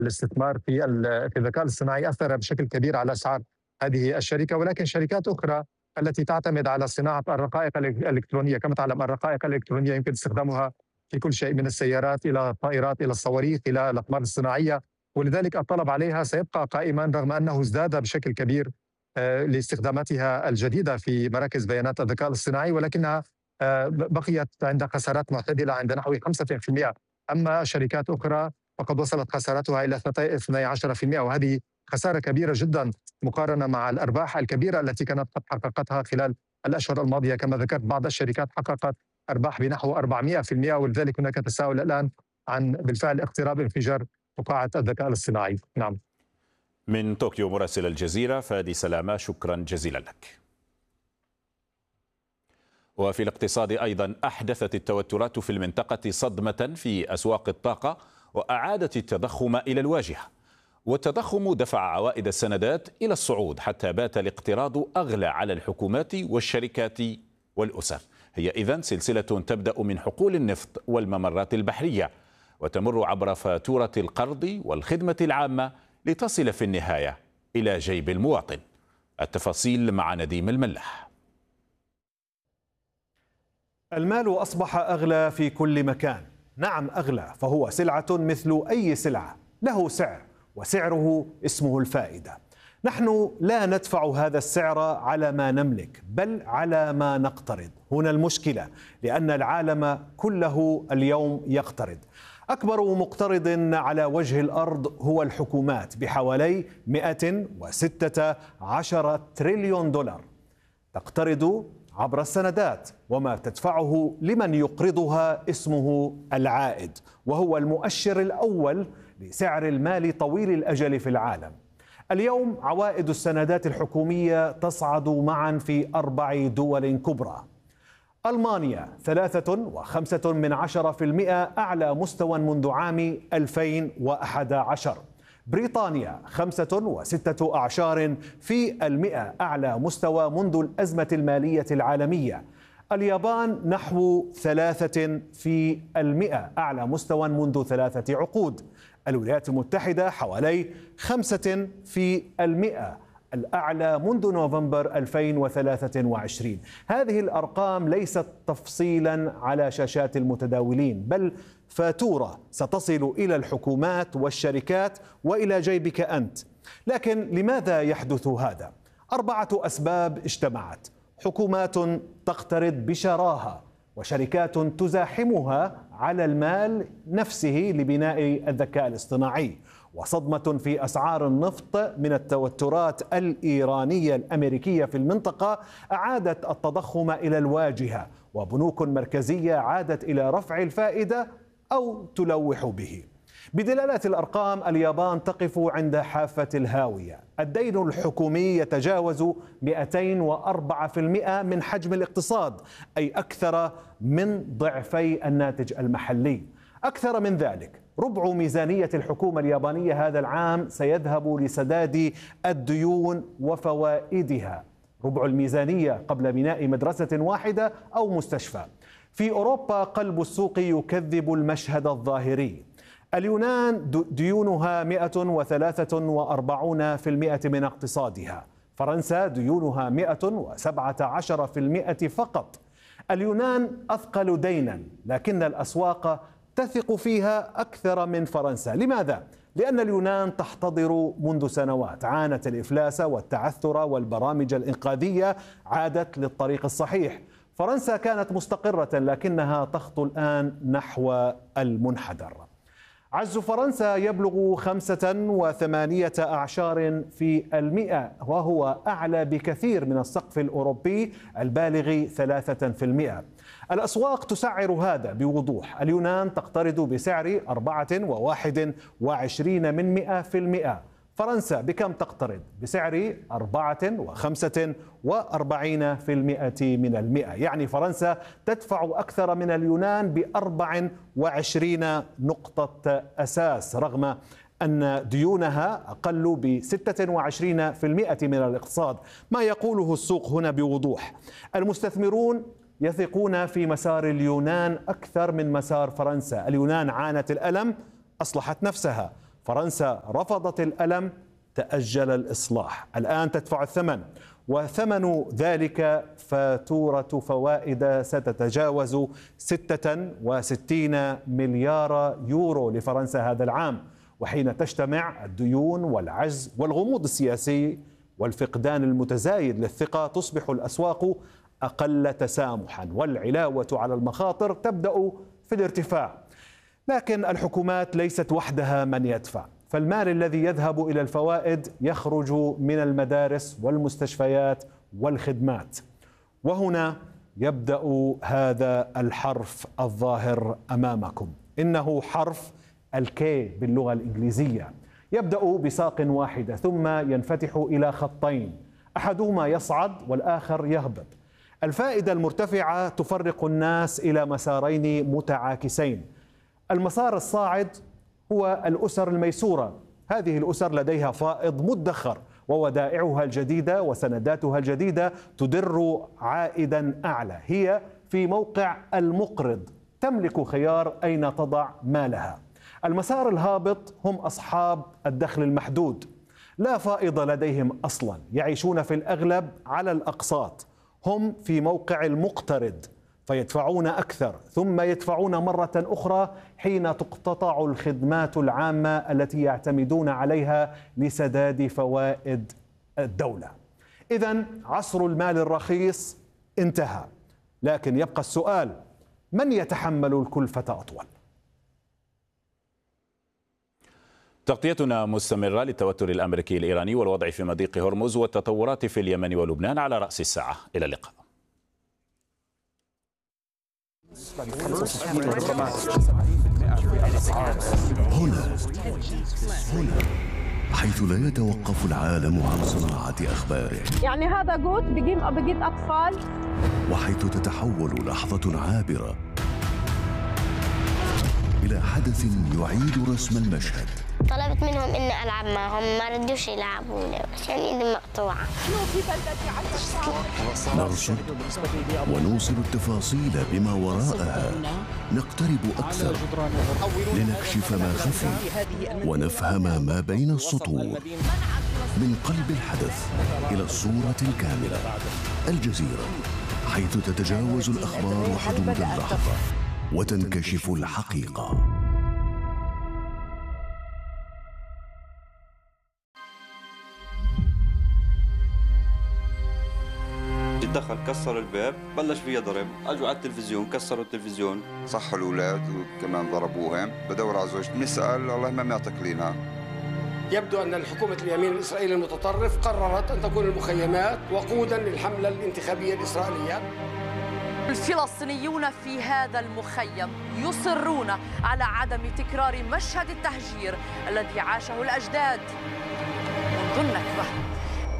الاستثمار في الذكاء الاصطناعي أثر بشكل كبير على أسعار هذه الشركة، ولكن شركات أخرى التي تعتمد على صناعة الرقائق الإلكترونية. كما تعلم الرقائق الإلكترونية يمكن استخدامها في كل شيء، من السيارات إلى الطائرات إلى الصواريخ إلى الأقمار الصناعية، ولذلك الطلب عليها سيبقى قائما رغم أنه ازداد بشكل كبير لاستخداماتها الجديدة في مراكز بيانات الذكاء الاصطناعي، ولكنها بقيت عند خسارات معتدلة عند نحو 5%. أما شركات أخرى فقد وصلت خسارتها إلى 12%، وهذه خسارة كبيرة جدا مقارنة مع الأرباح الكبيرة التي كانت قد حققتها خلال الأشهر الماضية. كما ذكرت بعض الشركات حققت أرباح بنحو 400%، ولذلك هناك تساؤل الآن عن بالفعل اقتراب انفجار فقاعة الذكاء الاصطناعي. نعم. من طوكيو مراسل الجزيرة فادي سلامة، شكرا جزيلا لك. وفي الاقتصاد أيضا أحدثت التوترات في المنطقة صدمة في أسواق الطاقة وأعادت التضخم إلى الواجهة، والتضخم دفع عوائد السندات إلى الصعود حتى بات الاقتراض أغلى على الحكومات والشركات والأسر. هي إذن سلسلة تبدأ من حقول النفط والممرات البحرية وتمر عبر فاتورة القرض والخدمة العامة لتصل في النهاية إلى جيب المواطن. التفاصيل مع نديم الملاح. المال أصبح أغلى في كل مكان. نعم أغلى، فهو سلعة مثل أي سلعة، له سعر، وسعره اسمه الفائدة. نحن لا ندفع هذا السعر على ما نملك، بل على ما نقترض. هنا المشكلة، لأن العالم كله اليوم يقترض. أكبر مقترض على وجه الأرض هو الحكومات بحوالي 116 تريليون دولار. تقترض عبر السندات، وما تدفعه لمن يقرضها اسمه العائد، وهو المؤشر الأول لسعر المال طويل الأجل في العالم. اليوم عوائد السندات الحكومية تصعد معا في 4 دول كبرى. ألمانيا 3.5% أعلى مستوى منذ عام 2011. بريطانيا 5.6% أعلى مستوى منذ الأزمة المالية العالمية. اليابان نحو 3% أعلى مستوى منذ 3 عقود. الولايات المتحدة حوالي 5% الأعلى منذ نوفمبر 2023. هذه الأرقام ليست تفصيلا على شاشات المتداولين، بل فاتورة ستصل إلى الحكومات والشركات وإلى جيبك أنت. لكن لماذا يحدث هذا؟ 4 أسباب اجتمعت: حكومات تقترض بشراهة، وشركات تزاحمها على المال نفسه لبناء الذكاء الاصطناعي، وصدمة في أسعار النفط من التوترات الإيرانية الأمريكية في المنطقة أعادت التضخم إلى الواجهة، وبنوك مركزية عادت إلى رفع الفائدة أو تلوح به. بدلالة الأرقام، اليابان تقف عند حافة الهاوية. الدين الحكومي يتجاوز 204% من حجم الاقتصاد، أي أكثر من ضعفي الناتج المحلي. أكثر من ذلك، ربع ميزانية الحكومة اليابانية هذا العام سيذهب لسداد الديون وفوائدها، ربع الميزانية قبل بناء مدرسة واحدة أو مستشفى. في أوروبا قلب السوق يكذب المشهد الظاهري. اليونان ديونها 143% من اقتصادها. فرنسا ديونها 117% فقط. اليونان أثقل دينا، لكن الأسواق تثق فيها أكثر من فرنسا. لماذا؟ لأن اليونان تحتضر منذ سنوات، عانت الإفلاس والتعثر والبرامج الإنقاذية عادت للطريق الصحيح. فرنسا كانت مستقرة، لكنها تخطو الآن نحو المنحدر. عجز فرنسا يبلغ 5.8%، وهو أعلى بكثير من السقف الأوروبي البالغ 3%. الأسواق تسعر هذا بوضوح. اليونان تقترض بسعر 24.20%. فرنسا بكم تقترض؟ بسعر 4.45%. يعني فرنسا تدفع أكثر من اليونان ب24 نقطة أساس، رغم أن ديونها أقل ب26% من الاقتصاد. ما يقوله السوق هنا بوضوح: المستثمرون يثقون في مسار اليونان أكثر من مسار فرنسا. اليونان عانت الألم، أصلحت نفسها. فرنسا رفضت الألم، تأجل الإصلاح، الآن تدفع الثمن، وثمن ذلك فاتورة فوائد ستتجاوز 66 مليار يورو لفرنسا هذا العام. وحين تجتمع الديون والعجز والغموض السياسي والفقدان المتزايد للثقة، تصبح الأسواق أقل تسامحا، والعلاوة على المخاطر تبدأ في الارتفاع. لكن الحكومات ليست وحدها من يدفع، فالمال الذي يذهب إلى الفوائد يخرج من المدارس والمستشفيات والخدمات. وهنا يبدأ هذا الحرف الظاهر أمامكم، إنه حرف الكي باللغة الإنجليزية. يبدأ بساق واحدة ثم ينفتح إلى خطين، أحدهما يصعد والآخر يهبط. الفائدة المرتفعة تفرق الناس إلى مسارين متعاكسين. المسار الصاعد هو الأسر الميسورة، هذه الأسر لديها فائض مدخر وودائعها الجديدة وسنداتها الجديدة تدر عائدا أعلى، هي في موقع المقرض، تملك خيار أين تضع مالها. المسار الهابط هم أصحاب الدخل المحدود، لا فائض لديهم أصلا، يعيشون في الأغلب على الأقساط، هم في موقع المقترض فيدفعون أكثر، ثم يدفعون مرة أخرى حين تقتطع الخدمات العامة التي يعتمدون عليها لسداد فوائد الدولة. إذن عصر المال الرخيص انتهى، لكن يبقى السؤال: من يتحمل الكلفة أطول؟ تغطيتنا مستمرة للتوتر الأمريكي الإيراني والوضع في مضيق هرمز والتطورات في اليمن ولبنان على رأس الساعة. إلى اللقاء. هنا حيث لا يتوقف العالم عن صناعة أخباره، يعني هذا جوت بجيب أطفال، وحيث تتحول لحظة عابرة إلى حدث يعيد رسم المشهد. طلبت منهم إني ألعب معهم، ما ردوش يلعبوني عشان إيدي مقطوعة. نرصد ونوصل التفاصيل بما وراءها، نقترب أكثر لنكشف ما خفي ونفهم ما بين السطور. من قلب الحدث إلى الصورة الكاملة، الجزيرة، حيث تتجاوز الأخبار حدود اللحظة وتنكشف الحقيقة. دخل كسر الباب، بلش فيها ضرب، اجوا على التلفزيون كسروا التلفزيون، صحوا الاولاد وكمان ضربوهم. بدور على زوجتي، بنسال والله ما معتقلينها. يبدو ان الحكومه اليمين الاسرائيلي المتطرف قررت ان تكون المخيمات وقودا للحمله الانتخابيه الاسرائيليه. الفلسطينيون في هذا المخيم يصرون على عدم تكرار مشهد التهجير الذي عاشه الأجداد منذ النكبة.